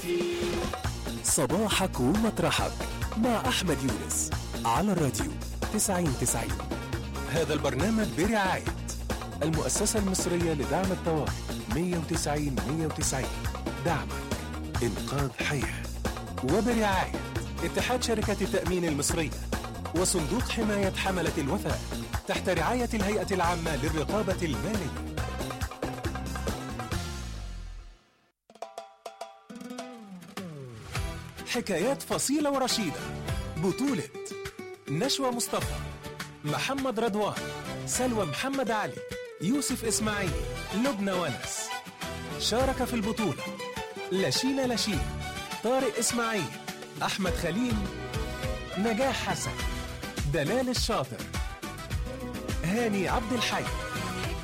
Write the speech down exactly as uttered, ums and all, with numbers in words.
صباحك ومطرحك مع أحمد يونس على الراديو تسعين تسعين. هذا البرنامج برعاية المؤسسة المصرية لدعم الطوارئ مية وتسعين مية وتسعين، دعمك إنقاذ حياة. وبرعاية اتحاد شركة التأمين المصرية وصندوق حماية حملة الوثائق تحت رعاية الهيئة العامة للرقابة المالية. حكايات فصيلة ورشيدة، بطولة نشوى مصطفى، محمد رضوان، سلوى محمد علي، يوسف إسماعيل، لبنى ونس. شارك في البطولة لاشينا لاشين، طارق إسماعيل، أحمد خليل، نجاح حسن، دلال الشاطر، هاني عبد الحي.